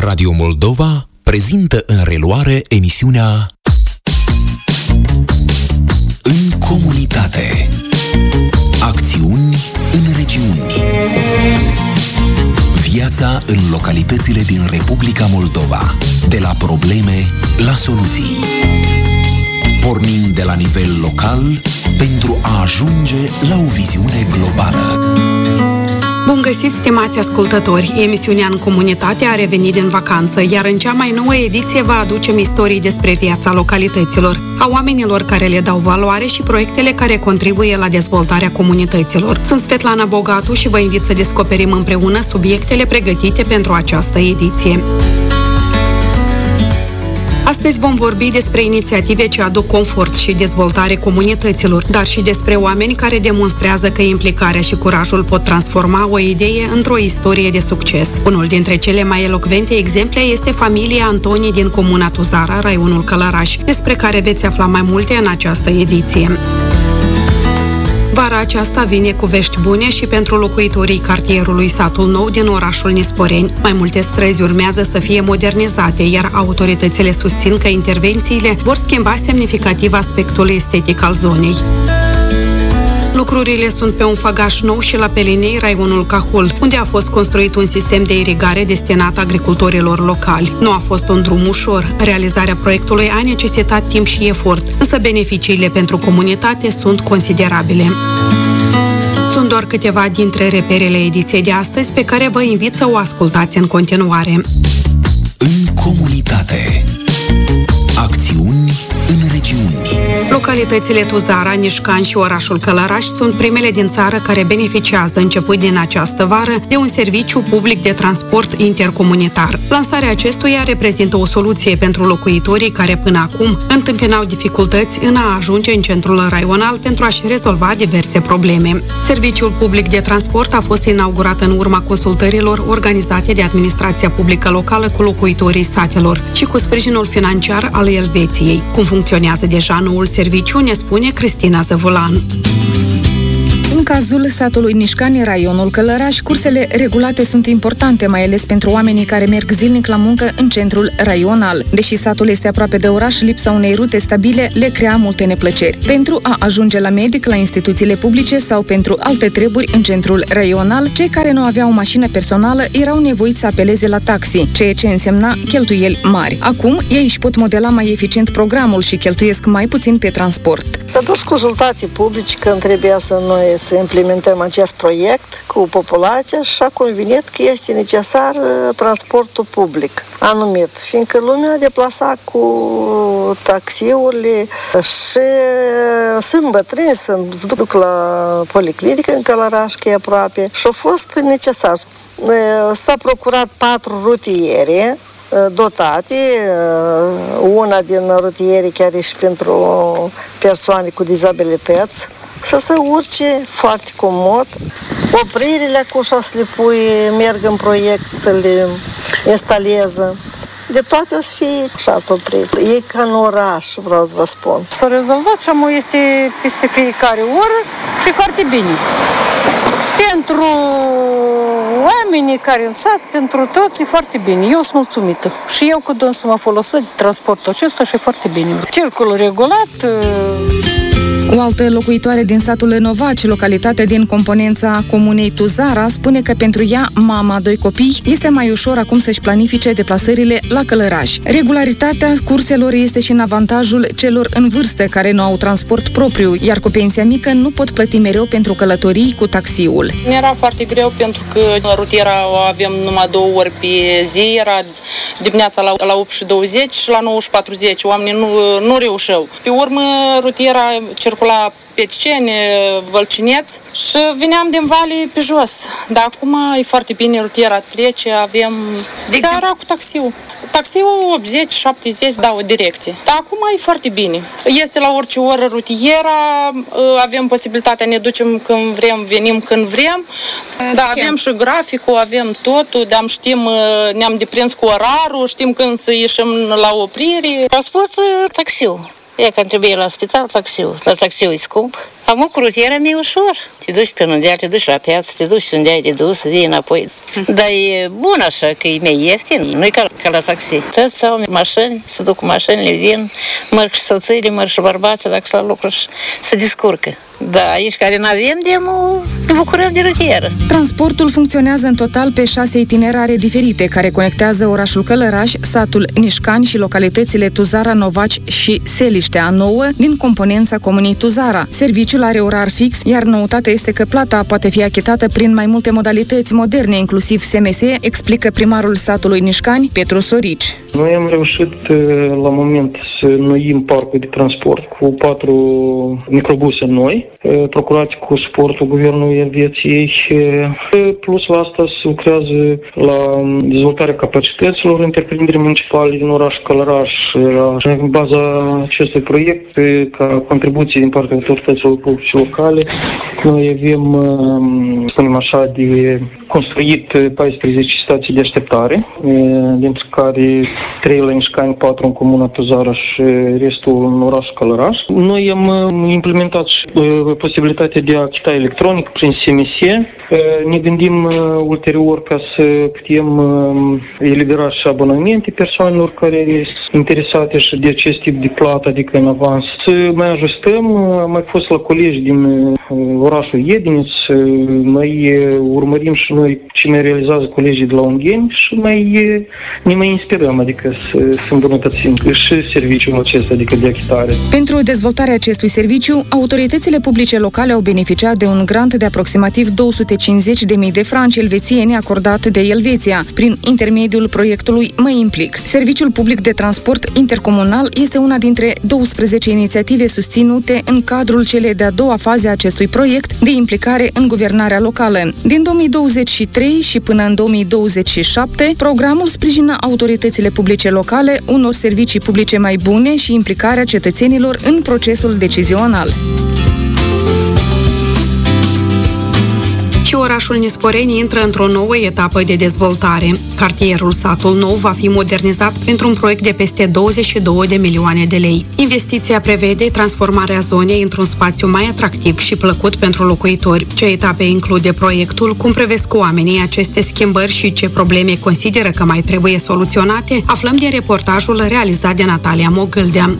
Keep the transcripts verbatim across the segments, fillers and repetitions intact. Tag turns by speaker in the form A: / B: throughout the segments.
A: Radio Moldova prezintă în reluare emisiunea În comunitate. Acțiuni în regiuni. Viața în localitățile din Republica Moldova. De la probleme la soluții. Pornim de la nivel local pentru a ajunge la o viziune globală.
B: Bun găsit, stimați ascultători! Emisiunea În comunitate a revenit din vacanță, iar în cea mai nouă ediție vă aducem istorii despre viața localităților, a oamenilor care le dau valoare și proiectele care contribuie la dezvoltarea comunităților. Sunt Svetlana Bogatu și vă invit să descoperim împreună subiectele pregătite pentru această ediție. Astăzi vom vorbi despre inițiative ce aduc confort și dezvoltare comunităților, dar și despre oameni care demonstrează că implicarea și curajul pot transforma o idee într-o istorie de succes. Unul dintre cele mai elocvente exemple este familia Antoni din comuna Tuzara, raionul Călăraș, despre care veți afla mai multe în această ediție. Vara aceasta vine cu vești bune și pentru locuitorii cartierului Satul Nou din orașul Nisporeni. Mai multe străzi urmează să fie modernizate, iar autoritățile susțin că intervențiile vor schimba semnificativ aspectul estetic al zonei. Lucrurile sunt pe un făgaș nou și la Pelinei, raionul Cahul, unde a fost construit un sistem de irigare destinat agricultorilor locali. Nu a fost un drum ușor. Realizarea proiectului a necesitat timp și efort, însă beneficiile pentru comunitate sunt considerabile. Sunt doar câteva dintre reperele ediției de astăzi pe care vă invit să o ascultați în continuare.
A: În comunitate. Acțiuni în regiuni.
B: Localitățile Tuzara, Nișcan și orașul Călăraș sunt primele din țară care beneficiază, începând din această vară, de un serviciu public de transport intercomunitar. Lansarea acestuia reprezintă o soluție pentru locuitorii care până acum întâmpinau dificultăți în a ajunge în centrul raional pentru a-și rezolva diverse probleme. Serviciul public de transport a fost inaugurat în urma consultărilor organizate de administrația publică locală cu locuitorii satelor și cu sprijinul financiar al Elveției. Cum funcționează deja noul serviciu, ne spune Cristina Zăvulan.
C: În cazul satului Nișcani, raionul Călăraș, cursele regulate sunt importante, mai ales pentru oamenii care merg zilnic la muncă în centrul raional. Deși satul este aproape de oraș, lipsa unei rute stabile le crea multe neplăceri. Pentru a ajunge la medic, la instituțiile publice sau pentru alte treburi în centrul raional, cei care nu aveau o mașină personală erau nevoiți să apeleze la taxi, ceea ce însemna cheltuieli mari. Acum, ei își pot modela mai eficient programul și cheltuiesc mai puțin pe transport.
D: S-a dus consultații publice când trebuia să noi să implementăm acest proiect cu populația și a convenit că este necesar transportul public anumit, fiindcă lumea deplasa cu taxiurile și sunt bătrâni, se duc la policlinică în Călăraș, că e aproape, și a fost necesar. S-a procurat patru rutiere dotate, una din rutiere chiar și pentru persoane cu dizabilități, să se urce foarte comod. Opririle cu așa să le pui, merg în proiect să le instaleze. De toate o să fie așa să oprit. E ca în oraș, vreau să vă spun.
E: S-a rezolvat și amul este peste fiecare oră și foarte bine. Pentru oamenii care în sat, pentru toți, e foarte bine. Eu sunt mulțumită. Și eu cu dânsul mă folosesc de transportul acesta și e foarte bine. Circulul regulat.
C: O altă locuitoare din satul Novaci, localitatea din componența comunei Tuzara, spune că pentru ea, mama, doi copii, este mai ușor acum să-și planifice deplasările la Călăraș. Regularitatea curselor este și în avantajul celor în vârstă care nu au transport propriu, iar cu pensia mică nu pot plăti mereu pentru călătorii cu taxiul.
F: Ne era foarte greu pentru că rutiera o avem numai două ori pe zi, era dimineața la, la opt și douăzeci și la nouă și patruzeci. Oamenii nu, nu reușeau. Pe urmă, rutiera circula la Peticeni, Vălcineț și veneam din vale pe jos. Dar acum e foarte bine, rutiera trece, avem seara cu taxiul. Taxiul optzeci șaptezeci, da, o direcție. Dar acum e foarte bine. Este la orice oră rutiera, avem posibilitatea, ne ducem când vrem, venim când vrem. Da, avem și graficul, avem totul, dar știm, ne-am deprins cu orarul, știm când să ieșim la oprire.
G: Transport taxiul. E că trebuie la spital taxiul. La taxiul e scump. Am o rutiera mi-e ușor. Te duci pe unde, te duci la piață, te duci unde ai de dus, vii înapoi. Dar e bun așa, că e mai ieftin. Nu e ca, ca la taxi. Toți au mașini, se duc cu mașinile, vin, merg și soțiile, merg și bărbații, dacă sunt la lucru și se descurcă. Da, aici care n-avem, ne bucurăm de rutieră.
C: Transportul funcționează în total pe șase itinerare diferite, care conectează orașul Călăraș, satul Nișcani și localitățile Tuzara, Novaci și Seliștea Nouă din componența comunei Tuzara. Serviciul are orar fix, iar noutatea este că plata poate fi achitată prin mai multe modalități moderne, inclusiv S M S, explică primarul satului Nișcani, Petru Sorici.
H: Noi am reușit la moment să noim parcul de transport cu patru microbuse noi, procurate cu suportul Guvernului Elveției și plus la asta se lucrează la dezvoltarea capacităților întreprinderii municipale din orașul Călăraș. În baza acestui proiect, ca contribuție din partea autorităților publice locale, noi avem, spunem așa, de construit paisprezece stații de așteptare, dintre care trei la Nișcani, patru în comuna Tuzara și restul în orașul Călăraș. Noi am implementat și posibilitatea de a achita electronic prin S M S. Ne gândim ulterior ca să putem elibera și abonamente persoanelor care sunt interesate și de acest tip de plată, adică în avans. Să mai ajustăm. Am mai fost la colegi din orașul Iediniț. Mai urmărim și noi ce mai realizează colegii de la Ungheni și mai, ne mai inspirăm, adică să, să îmbunătățim și serviciul acesta, adică de achitare.
C: Pentru dezvoltarea acestui serviciu, autoritățile publice locale au beneficiat de un grant de aproximativ două sute cincizeci de mii de franci elvețieni acordat de Elveția, prin intermediul proiectului Mă Implic. Serviciul public de transport intercomunal este una dintre douăsprezece inițiative susținute în cadrul celei de-a doua faze a acestui proiect de implicare în guvernarea locală. Din două mii douăzeci și trei și până în două mii douăzeci și șapte, programul sprijină autoritățile publice locale unor servicii publice mai bune și implicarea cetățenilor în procesul decizional.
B: Și orașul Nisporeni intră într-o nouă etapă de dezvoltare. Cartierul Satul Nou va fi modernizat printr-un proiect de peste douăzeci și două de milioane de lei. Investiția prevede transformarea zonei într-un spațiu mai atractiv și plăcut pentru locuitori. Ce etape include proiectul, cum privesc oamenii aceste schimbări și ce probleme consideră că mai trebuie soluționate, aflăm din reportajul realizat de Natalia Mogâldea.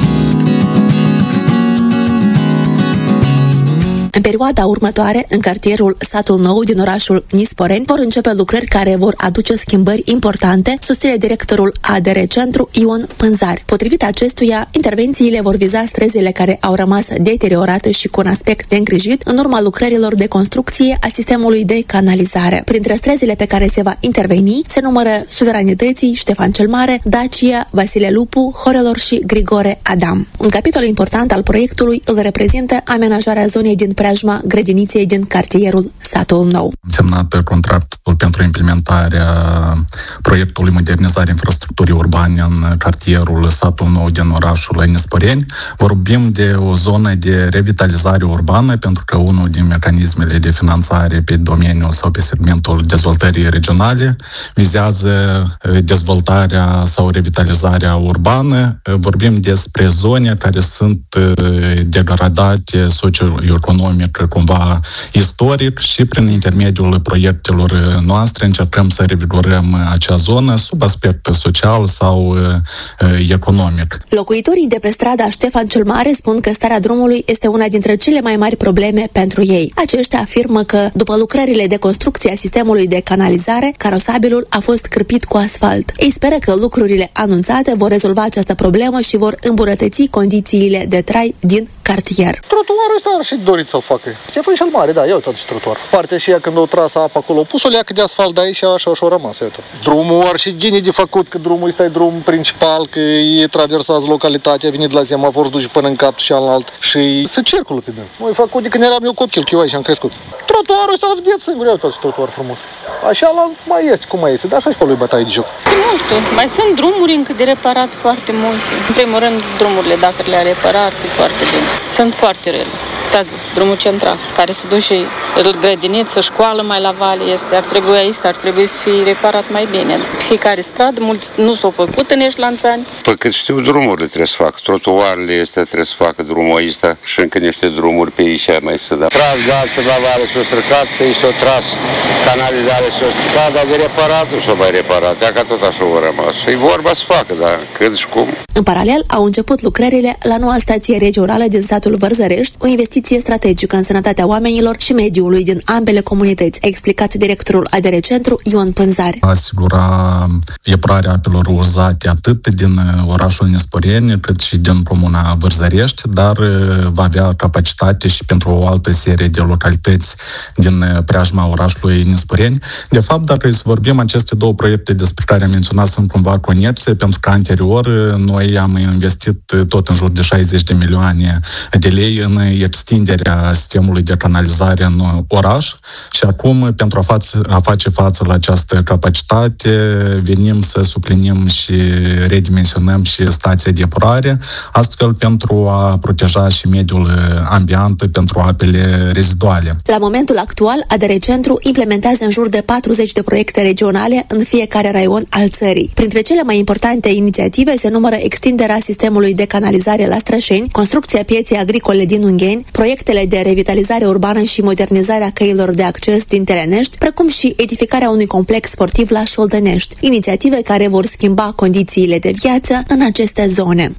I: În perioada următoare, în cartierul Satul Nou din orașul Nisporeni, vor începe lucrări care vor aduce schimbări importante, susține directorul A D R Centru Ion Pânzar. Potrivit acestuia, intervențiile vor viza străzile care au rămas deteriorate și cu un aspect de îngrijit în urma lucrărilor de construcție a sistemului de canalizare. Printre străzile pe care se va interveni se numără Suveranității, Ștefan cel Mare, Dacia, Vasile Lupu, Horelor și Grigore Adam. Un capitol important al proiectului îl reprezintă amenajarea zonei din preajma grădiniței din cartierul Satul Nou.
J: Am semnat contractul pentru implementarea proiectului modernizare infrastructurii urbane în cartierul Satul Nou din orașul Nisporeni. Vorbim de o zonă de revitalizare urbană, pentru că unul din mecanismele de finanțare pe domeniul sau pe segmentul dezvoltării regionale vizează dezvoltarea sau revitalizarea urbană. Vorbim despre zone care sunt degradate socioeconomic, cumva istoric, și prin intermediul proiectelor noastre încercăm să revigorăm acea zonă sub aspect social sau economic.
I: Locuitorii de pe strada Ștefan cel Mare spun că starea drumului este una dintre cele mai mari probleme pentru ei. Aceștia afirmă că, după lucrările de construcție a sistemului de canalizare, carosabilul a fost cârpit cu asfalt. Ei speră că lucrurile anunțate vor rezolva această problemă și vor îmbunătăți condițiile de trai din cartier.
K: Trotuarul ăsta ar și dorit să-l facă. Ștefan cel Mare, da, ia uitați și trotuar. Partea și ea când o trasă apa acolo, o pus o leacă de asfalt de aici așa și o rămas, ia uitați. Drumul ar și gine de făcut, că drumul ăsta e drum principal, că e traversați localitatea, a venit la semafor, duce până în cap și alt și se circulă pe drum. Noi făcut de când eram eu copil, că eu aici am crescut. Trotuarul ăsta, vedeți singur, ia uitați trotuar frumos. Așa la mai este cum mai este, dar așa și pe lui bătaie de joc.
L: Multe. Mai sunt drumuri încă de reparat foarte multe. În primul rând, drumurile, dacă le-a reparat, e foarte bine. Sunt foarte rele. Uitați-vă, drumul central, care se duce grădiniță, școală mai la vale este, ar trebui aici, ar trebui să fie reparat mai bine. Fiecare stradă, mulți nu s-au făcut în Eșlanțani.
M: Păi cât știu, drumurile trebuie să facă, trotuarele este trebuie să facă drumul ăsta și încă niște drumuri pe aici mai să da. Tras gaz pe la vale s-o stricat, pe aici s-o tras, canalizare s-o stricat, dar de reparat nu s-o mai reparat, ea ca tot așa o rămas. E vorba să facă, dar cât și cum.
I: În paralel, au început lucrările la noua stație regională din satul Vărzărești, o investiție strategică în sănătatea oamenilor și mediului din ambele comunități, a explicat directorul A D R Centru, Ion Pânzari.
J: Asigura epurarea apelor uzate atât din orașul Nisporeni, cât și din comuna Vărzărești, dar va avea capacitate și pentru o altă serie de localități din preajma orașului Nisporeni. De fapt, dacă să vorbim, aceste două proiecte despre care am menționat sunt cumva conexe, pentru că anterior noi am investit tot în jur de șaizeci de milioane de lei în extinderea sistemului de canalizare în oraș și acum, pentru a, față, a face față la această capacitate, venim să suplinim și redimensionăm și stația de epurare, astfel pentru a proteja și mediul ambient pentru apele reziduale.
I: La momentul actual, A D R Centru implementează în jur de patruzeci de proiecte regionale în fiecare raion al țării. Printre cele mai importante inițiative se numără extinderea sistemului de canalizare la Strășeni, construcția pieței agricole din Ungheni, proiectele de revitalizare urbană și modernizarea căilor de acces din Telenești, precum și edificarea unui complex sportiv la Șoldănești, inițiative care vor schimba condițiile de viață în aceste zone.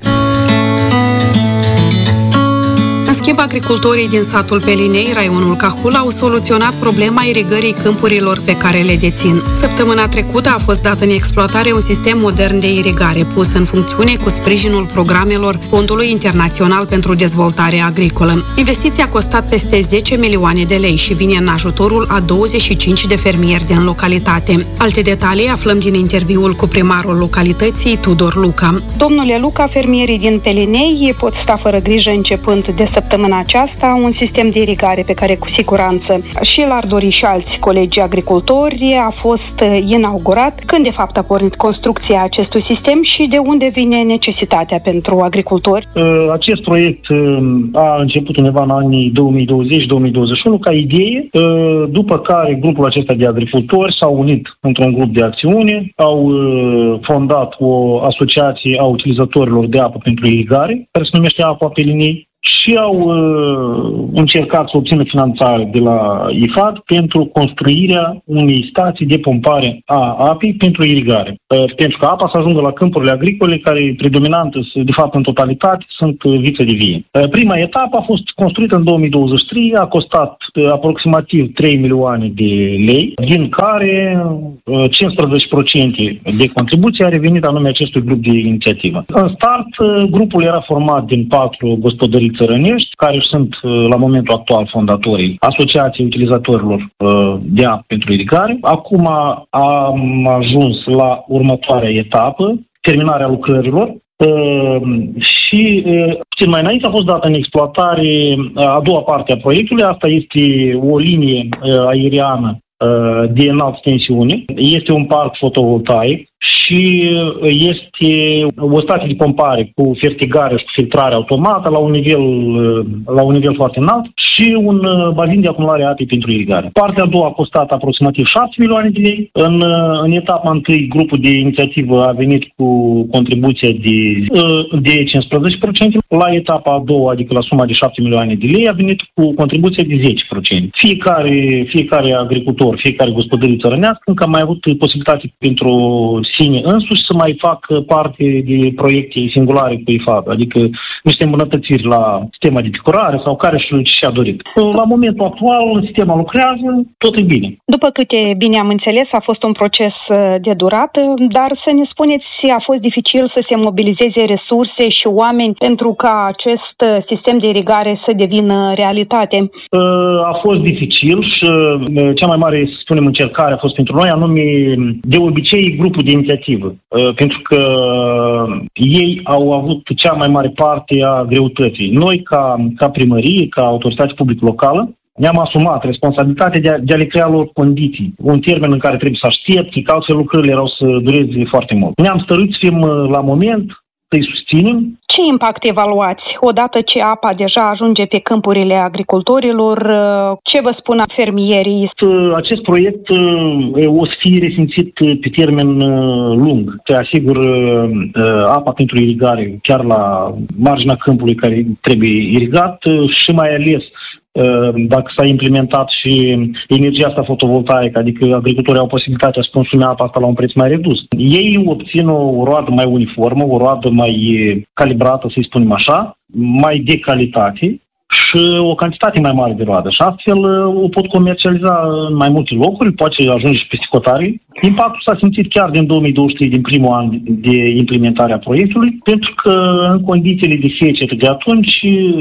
B: În schimb, agricultorii din satul Pelinei, raionul Cahul, au soluționat problema irigării câmpurilor pe care le dețin. Săptămâna trecută a fost dat în exploatare un sistem modern de irigare pus în funcțiune cu sprijinul programelor Fondului Internațional pentru Dezvoltare Agricolă. Investiția a costat peste zece milioane de lei și vine în ajutorul a douăzeci și cinci de fermieri din localitate. Alte detalii aflăm din interviul cu primarul localității, Tudor Luca.
N: Domnule Luca, fermierii din Pelinei pot sta fără grijă începând de săptămâna aceasta un sistem de irigare pe care cu siguranță și l-ar dori și alți colegi agricultori. A fost inaugurat. Când de fapt a pornit construcția acestui sistem și de unde vine necesitatea pentru agricultori?
H: Acest proiect a început undeva în anii două mii douăzeci două mii douăzeci și unu ca idee, după care grupul acesta de agricultori s-au unit într-un grup de acțiune, au fondat o asociație a utilizatorilor de apă pentru irigare, care se numește Apa Pelinei, și au uh, încercat să obțină finanțare de la I F A D pentru construirea unei stații de pompare a apei pentru irigare. Uh, pentru că apa să ajungă la câmpurile agricole, care predominant, de fapt în totalitate, sunt uh, viță de vie. Uh, prima etapă a fost construită în două mii douăzeci și trei, a costat uh, aproximativ trei milioane de lei, din care uh, cincisprezece la sută de contribuție a revenit anume acestui grup de inițiativă. În start, uh, grupul era format din patru gospodării țărănești, care sunt la momentul actual fondatorii Asociației Utilizatorilor de Apă pentru Irigare. Acum am ajuns la următoarea etapă, terminarea lucrărilor, și puțin mai înainte a fost dată în exploatare a doua parte a proiectului. Asta este o linie aeriană de înaltă tensiune. Este un parc fotovoltaic și este o stație de pompare cu fertigare și cu filtrare automată la un nivel, la un nivel foarte înalt și un bazin de acumulare a apei pentru irigare. Partea a doua a costat aproximativ șase milioane de lei. În, în etapa întâi, grupul de inițiativă a venit cu contribuția de, de cincisprezece la sută. La etapa a doua, adică la suma de șapte milioane de lei, a venit cu contribuția de zece la sută. Fiecare, fiecare agricultor, fiecare gospodărie țărănească încă a mai avut posibilitate pentru sine însuși să mai facă parte de proiecte singulare cu I F A D, adică niște îmbunătățiri la sistema de picurare sau care și-a dorit. La momentul actual, sistemul lucrează, tot e bine.
N: După câte bine am înțeles, a fost un proces de durată, dar să ne spuneți, a fost dificil să se mobilizeze resurse și oameni pentru ca acest sistem de irigare să devină realitate?
H: A fost dificil și cea mai mare, să spunem, încercare a fost pentru noi, anume, de obicei, grupul de inițiativă, pentru că ei au avut cea mai mare parte a greutății. Noi, ca, ca primărie, ca autoritate publică locală, ne-am asumat responsabilitatea de a, de a le crea lor condiții, un termen în care trebuie să aștepți, că altfel lucrările erau să dureze foarte mult. Ne-am stăruit să fim la moment să-i susținem.
N: Ce impact evaluați odată ce apa deja ajunge pe câmpurile agricultorilor? Ce vă spun fermierii?
H: Acest proiect o să fie resimțit pe termen lung. Se asigură apa pentru irigare chiar la marginea câmpului care trebuie irigat și mai ales dacă s-a implementat și energia asta fotovoltaică, adică agricultorii au posibilitatea să consume apa asta la un preț mai redus. Ei obțin o roadă mai uniformă, o roadă mai calibrată, să-i spunem așa, mai de calitate și o cantitate mai mare de roadă. Și astfel o pot comercializa în mai multe locuri, poate ajunge și peste hotare. Impactul s-a simțit chiar din două mii douăzeci și trei, din primul an de implementare a proiectului, pentru că în condițiile de secetă de atunci,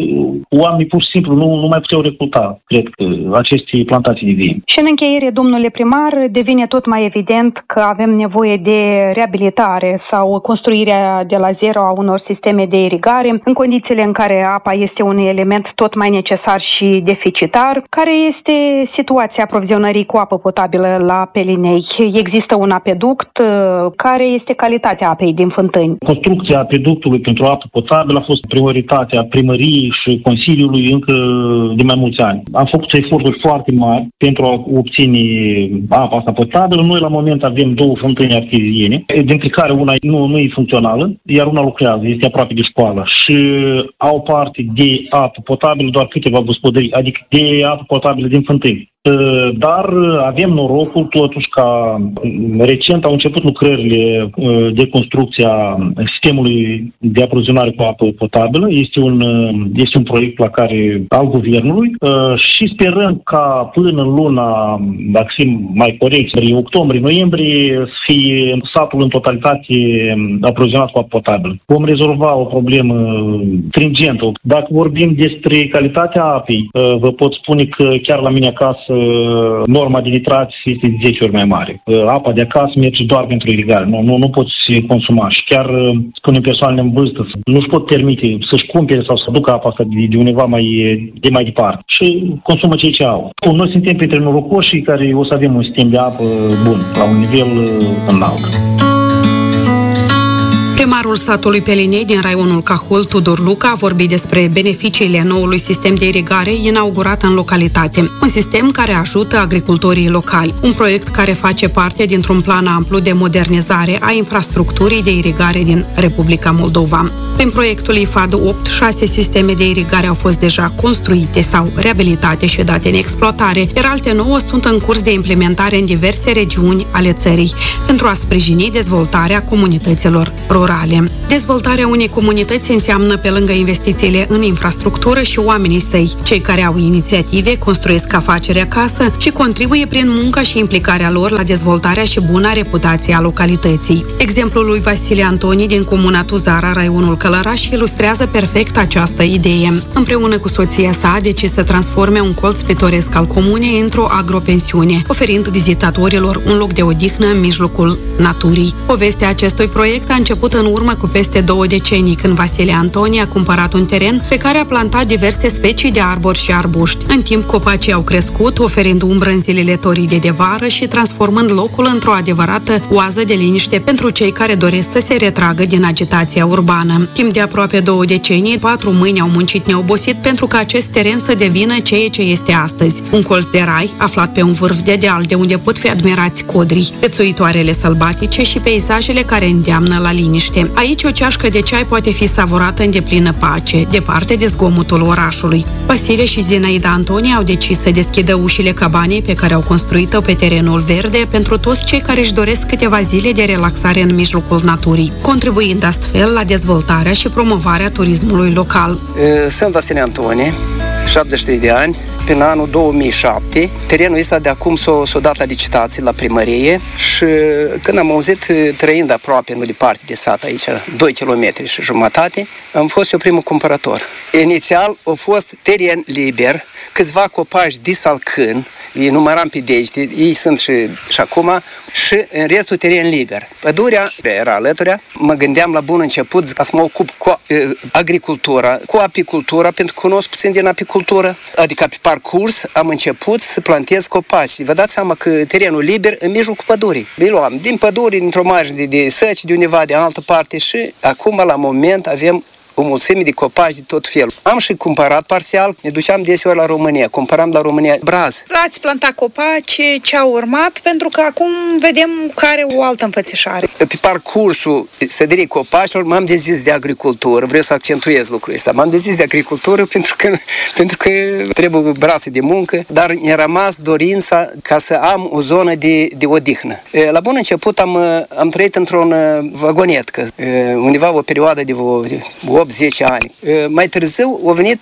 H: oamenii pur și simplu nu, nu mai puteau recruta, cred că, aceste plantații de vin.
N: Și în încheiere, domnule primar, devine tot mai evident că avem nevoie de reabilitare sau construirea de la zero a unor sisteme de irigare, în condițiile în care apa este un element tot mai necesar și deficitar. Care este situația aprovizionării cu apă potabilă la Pelinei? Există un apeduct? Care este calitatea apei din fântâni?
H: Construcția apeductului pentru apă potabilă a fost prioritatea primăriei și Consiliului încă de mai mulți ani. Am făcut eforturi foarte mari pentru a obține apa asta potabilă. Noi la moment avem două fântâni arteziene, dintre care una nu, nu e funcțională, iar una lucrează, este aproape de școală și au parte de apă potabilă doar câteva gospodării, adică de apă potabilă din fântâni. Dar avem norocul totuși ca recent au început lucrările de construcție a sistemului de aprovizionare cu apă potabilă. Este un, este un proiect la care al guvernului și sperăm ca până în luna, dacă fim mai corecți, octombrie-noiembrie, să fie satul în totalitate aprovizionat cu apă potabilă. Vom rezolva o problemă stringentă. Dacă vorbim despre calitatea apei, vă pot spune că chiar la mine acasă norma de nitrați este de zece ori mai mare. Apa de acasă merge doar pentru irigare. Nu, nu, nu poți consuma. Și chiar, spunem, persoanele în vârstă nu-și pot permite să-și cumpere sau să ducă apa asta de, de undeva mai, de mai departe. Și consumă cei ce au. Noi suntem printre norocoșii care o să avem un sistem de apă bun, la un nivel înalt.
B: Primarul satului Pelinei din raionul Cahul, Tudor Luca, a vorbit despre beneficiile noului sistem de irigare inaugurat în localitate. Un sistem care ajută agricultorii locali. Un proiect care face parte dintr-un plan amplu de modernizare a infrastructurii de irigare din Republica Moldova. Prin proiectul I F A D opt, șase sisteme de irigare au fost deja construite sau reabilitate și date în exploatare, iar alte nouă sunt în curs de implementare în diverse regiuni ale țării, pentru a sprijini dezvoltarea comunităților rurale. Dezvoltarea unei comunități înseamnă, pe lângă investițiile în infrastructură, și oamenii săi. Cei care au inițiative construiesc afaceri acasă și contribuie prin munca și implicarea lor la dezvoltarea și buna reputație a localității. Exemplul lui Vasile Antoni din comuna Tuzara, raionul Călăraș, ilustrează perfect această idee. Împreună cu soția sa a decis să transforme un colț pitoresc al comunei într-o agropensiune, oferind vizitatorilor un loc de odihnă în mijlocul naturii. Povestea acestui proiect a început în urmă cu peste două decenii, când Vasile Antoni a cumpărat un teren pe care a plantat diverse specii de arbori și arbuști. În timp, copacii au crescut, oferind umbră în zilele toride de vară și transformând locul într-o adevărată oază de liniște pentru cei care doresc să se retragă din agitația urbană. Timp de aproape două decenii, patru mâini au muncit neobosit pentru ca acest teren să devină ceea ce este astăzi. Un colț de rai, aflat pe un vârf de deal, de unde pot fi admirați codrii, viețuitoarele sălbatice și peisajele care îndeamnă la liniște. Aici o ceașcă de ceai poate fi savurată în deplină pace, departe de zgomotul orașului. Vasile și Zinaida Antoni au decis să deschidă ușile cabanei pe care au construit-o pe terenul verde pentru toți cei care își doresc câteva zile de relaxare în mijlocul naturii, contribuind astfel la dezvoltarea și promovarea turismului local.
O: Sunt Vasile Antoni, șaptezeci și trei de ani. Prin anul două mii șapte, terenul ăsta de acum s-a, s-a dat la licitații la primărie și când am auzit, trăind aproape, nu departe de sat aici, doi kilometri și jumătate, am fost eu primul cumpărător. Inițial a fost teren liber, câțiva copaci de salcân, îi număram pe degete, ei sunt și, și acum, și în restul teren liber. Pădurea era alăturea, mă gândeam la bun început ca să mă ocup cu agricultura, cu apicultura, pentru că cunosc puțin din apicultură, adică pe parcul parcurs am început să plantez copaci. Vă dați seama că terenul liber în mijlocul pădurii. Îi luam din păduri, dintr-o margine de, de săci, de undeva de altă parte și acum la moment avem o mulțime de copaci de tot felul. Am și cumpărat parțial, ne duceam deseori la România, cumpăram la România braz.
P: Ați plantat copaci, ce a urmat, pentru că acum vedem că are o altă înfățișare.
O: Pe parcursul sădirii copacilor m-am dezis de agricultură, vreau să accentuez lucrul ăsta. M-am dezis de agricultură pentru că, pentru că trebuie brațe de muncă, dar mi-a rămas dorința ca să am o zonă de, de odihnă. La bun început am, am trăit într-un vagonetcă, undeva o perioadă de opt zece ani. Mai târziu a venit,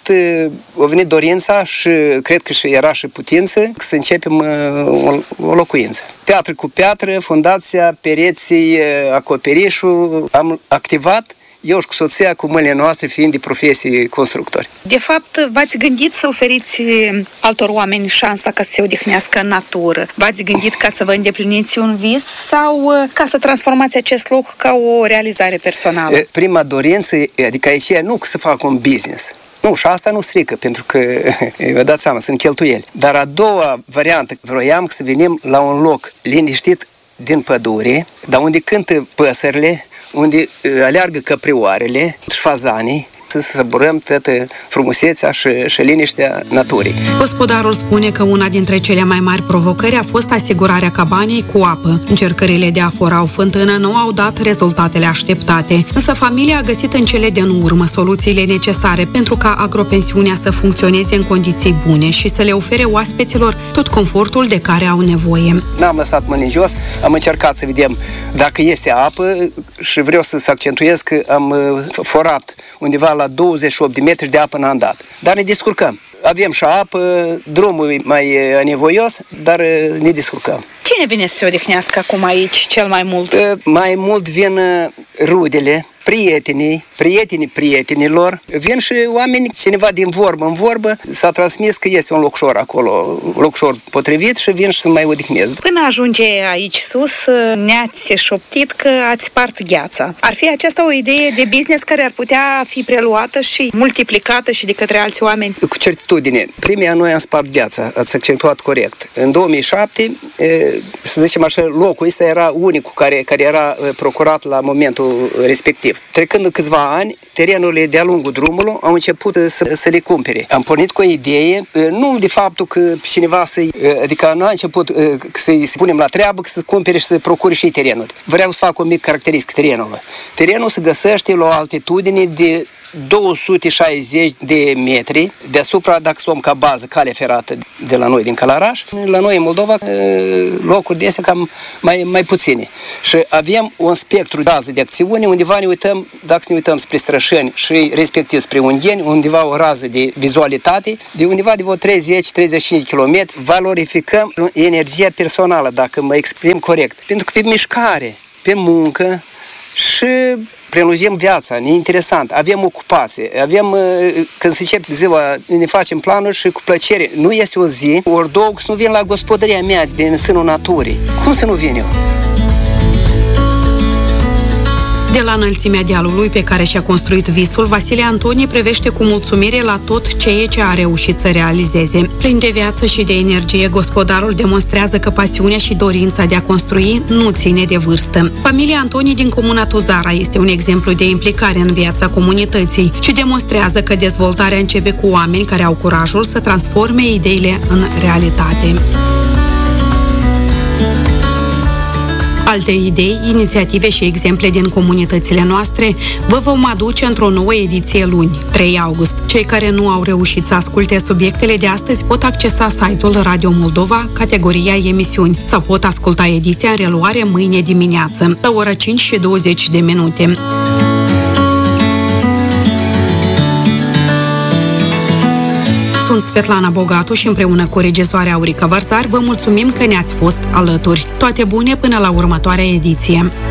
O: a venit dorința și cred că și era și putință să începem o, o locuință. Piatră cu piatră, fundația, pereții, acoperișul, am activat eu și cu soția, cu mâinile noastre, fiind de profesie constructori.
P: De fapt, v-ați gândit să oferiți altor oameni șansa ca să se odihnească în natură? V-ați gândit ca să vă îndepliniți un vis sau ca să transformați acest loc ca o realizare personală?
O: Prima dorință, adică aici nu să fac un business. Nu, și asta nu strică, pentru că, vă dați seama, sunt cheltuieli. Dar a doua variantă, vroiam să venim la un loc liniștit din pădure, dar unde cântă păsările, unde aleargă căprioarele și fazanii, să săburăm toată frumusețea și, și liniștea naturii.
B: Gospodarul spune că una dintre cele mai mari provocări a fost asigurarea cabanei cu apă. Încercările de a fora o fântână nu au dat rezultatele așteptate, însă familia a găsit în cele din urmă soluțiile necesare pentru ca agropensiunea să funcționeze în condiții bune și să le ofere oaspeților tot confortul de care au nevoie.
O: N-am lăsat mâini jos, am încercat să vedem dacă este apă și vreau să se accentuez că am forat undeva la douăzeci și opt de metri de apă n-am dat. Dar ne descurcăm. Avem și apă, drumul e mai nevoios, dar ne descurcăm.
P: Cine vine să se odihnească acum aici cel mai mult?
O: Mai mult vin rudele, prietenii, prietenii prietenilor, vin și oameni, cineva din vorbă în vorbă, s-a transmis că este un locșor acolo, un locșor potrivit și vin și să mai odihnez.
P: Până ajunge aici sus, ne-ați șoptit că ați spart gheața. Ar fi aceasta o idee de business care ar putea fi preluată și multiplicată și de către alți oameni?
O: Cu certitudine. Primii ani noi am spart gheața, ați accentuat corect. În două mii șapte, să zicem așa, locul ăsta era unicul care, care era procurat la momentul respectiv. Trecând câțiva ani, terenurile de-a lungul drumului au început să, să le cumpere. Am pornit cu o idee, nu de faptul că cineva să-i, adică nu a început să-i punem la treabă, să cumpere și să procure și terenul. Vreau să fac o mică caracteristică terenului. Terenul se găsește la o altitudine de două sute șaizeci de metri deasupra, dacă luăm ca bază calea ferată de la noi din Călăraș. La noi în Moldova locuri de astea cam mai, mai puține. Și avem un spectru de rază de acțiune, undeva ne uităm, dacă ne uităm spre Strășeni și respectiv spre Ungheni, undeva o rază de vizualitate, de undeva de vreo treizeci treizeci și cinci de kilometri, valorificăm energia personală, dacă mă exprim corect. Pentru că pe mișcare, pe muncă și prelungim viața, ne interesant, avem ocupație, avem, când se începe ziua, ne facem planuri și cu plăcere. Nu este o zi, ori două, să nu vin la gospodăria mea din sânul naturii. Cum să nu vin eu?
B: De la înălțimea dealului pe care și-a construit visul, Vasile Antonie privește cu mulțumire la tot ceea ce a reușit să realizeze. Plin de viață și de energie, gospodarul demonstrează că pasiunea și dorința de a construi nu ține de vârstă. Familia Antonie din comuna Tuzara este un exemplu de implicare în viața comunității și demonstrează că dezvoltarea începe cu oameni care au curajul să transforme ideile în realitate. Alte idei, inițiative și exemple din comunitățile noastre vă vom aduce într-o nouă ediție luni, trei august. Cei care nu au reușit să asculte subiectele de astăzi pot accesa site-ul Radio Moldova, categoria emisiuni, sau pot asculta ediția în reluare mâine dimineață, la ora cinci și douăzeci de minute. Sunt Svetlana Bogatu și împreună cu regizoarea Aurica Varzar vă mulțumim că ne-ați fost alături. Toate bune până la următoarea ediție!